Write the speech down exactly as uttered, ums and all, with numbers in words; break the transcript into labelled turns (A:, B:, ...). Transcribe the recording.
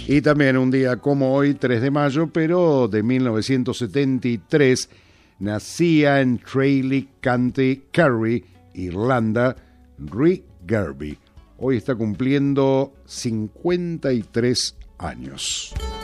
A: Y también un día como hoy, tres de mayo, pero de mil novecientos setenta y tres, nacía en Tralee, County Kerry, Irlanda, Ray Garvey. Hoy está cumpliendo cincuenta y tres años.